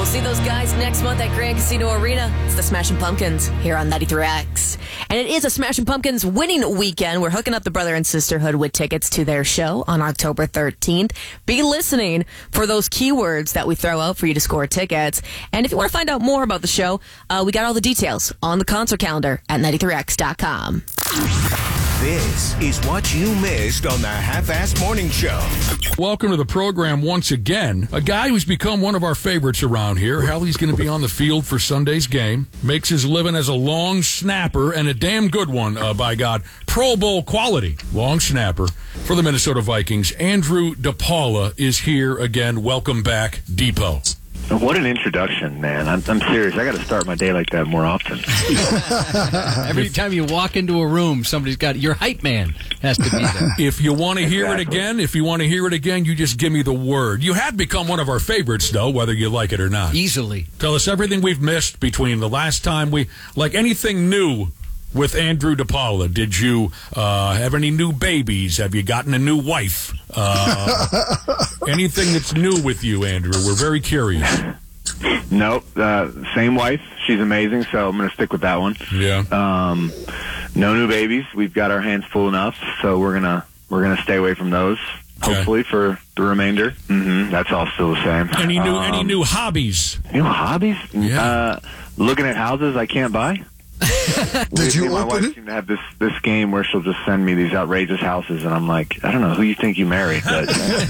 We'll see those guys next month at Grand Casino Arena. It's the Smashing Pumpkins here on 93X. And it is a Smashing Pumpkins winning weekend. We're hooking up the brother and sisterhood with tickets to their show on October 13th. Be listening for those keywords that we throw out for you to score tickets. And if you want to find out more about the show, we got all the details on the concert calendar at 93X.com. This is what you missed on the Half-Assed Morning Show. Welcome to the program once again. A guy who's become one of our favorites around here. Hell, he's going to be on the field for Sunday's game. Makes his living as a long snapper, and a damn good one, by God. Pro Bowl quality long snapper for the Minnesota Vikings. Andrew DePaula is here again. Welcome back, Depot. What an introduction, man. I'm serious. I got to start my day like that more often. Every time you walk into a room, somebody's got your hype man has to be there. If you want to hear it again, you just give me the word. You have become one of our favorites, though, whether you like it or not. Easily. Tell us everything we've missed between the last time like anything new with Andrew DePaula. Did you have any new babies? Have you gotten a new wife? Anything that's new with you, Andrew? We're very curious. Nope. Same wife. She's amazing, so I'm going to stick with that one. Yeah. No new babies. We've got our hands full enough, so we're gonna stay away from those. Okay. Hopefully for the remainder. That's all still the same. Any new hobbies? New hobbies? Yeah. Looking at houses I can't buy. Did you my open wife it? seem to have this game where she'll just send me these outrageous houses, and I'm like, I don't know who you think you married, but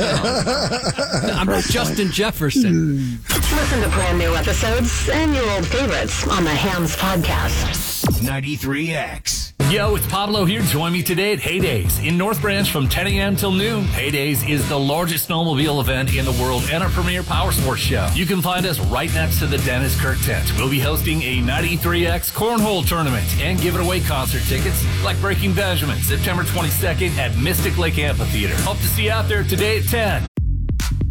I'm not Justin Jefferson. Listen to brand new episodes and your old favorites on the Hams Podcast. 93X. Yo, it's Pablo here. Join me today at Heydays in North Branch from 10 a.m. till noon. Heydays is the largest snowmobile event in the world and our premier power sports show. You can find us right next to the Dennis Kirk tent. We'll be hosting a 93X cornhole tournament and giving away concert tickets like Breaking Benjamin, September 22nd at Mystic Lake Amphitheater. Hope to see you out there today at 10.